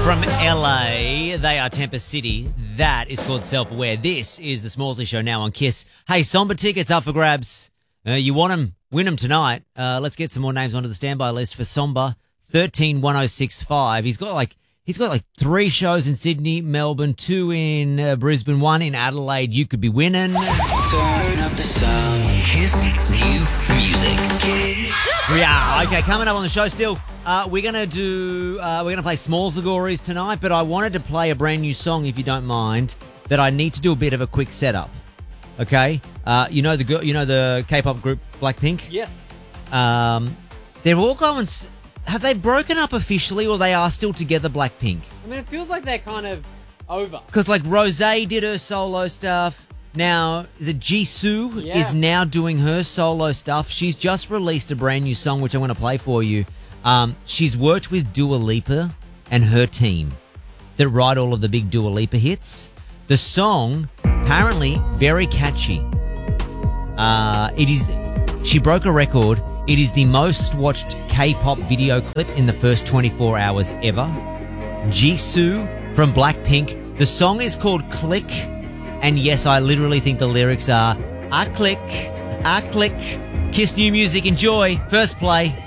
From LA, they are Tempest City. That is called Self-Aware. This is the Smallsy Show now on KISS. Hey, Somber tickets up for grabs. You want them? Win them tonight. Let's get some more names onto the standby list for Somber. 131065. He's got like 3 shows in Sydney, Melbourne, 2 in Brisbane, 1 in Adelaide. You could be winning. Turn up the sound. KISS New Music. Yeah, okay, coming up on the show still, we're gonna play Smalls Allegories tonight, but I wanted to play a brand new song, if you don't mind, that I need to do a bit of a quick setup. Okay? You know the K-pop group Blackpink? Yes. They're all going. Have they broken up officially, or they are still together, Blackpink? I mean, it feels like they're kind of over. Because like Rosé did her solo stuff. Now, is it Jisoo is now doing her solo stuff. She's just released a brand new song, which I'm going to play for you. She's worked with Dua Lipa and her team that write all of the big Dua Lipa hits. The song, apparently, very catchy. She broke a record. It is the most watched K-pop video clip in the first 24 hours ever. Jisoo from Blackpink. The song is called Click. And yes, I literally think the lyrics are, I click, KISS New Music, enjoy, first play.